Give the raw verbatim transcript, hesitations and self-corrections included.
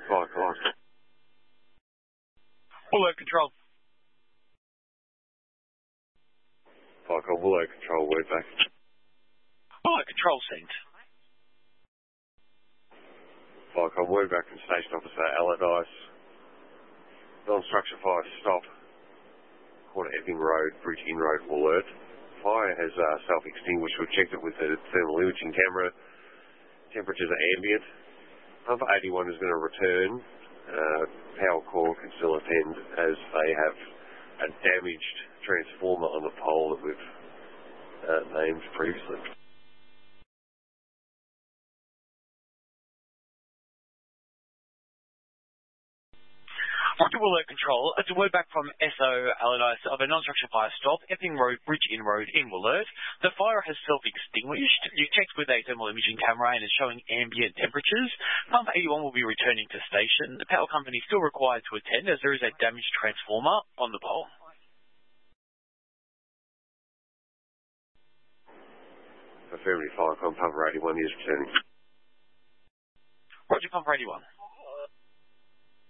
Fire Command. Bullet Control. Fire Command, Bullet Control, word back. Bullet Control sent. Fire Command, word back from Station Officer Allardyce. Non-structure fire stop. Corner Epping Road, Bridge In Road, alert. Fire has uh, self-extinguished. We've checked it with the thermal imaging camera. Temperatures are ambient. Pump eighty-one is going to return. Uh, power core can still attend as they have a damaged transformer on the pole that we've uh, named previously. Roger Alert Control, it's a word back from S O Allardyce of a non-structure fire stop, Epping Road, Bridge In Road in Wollert. The fire has self-extinguished. You checked with a thermal imaging camera and is showing ambient temperatures. Pump eighty-one will be returning to station. The power company is still required to attend as there is a damaged transformer on the pole. Affirmative, Fire Command, Pump eighty-one is returning. Roger, Pump eighty-one.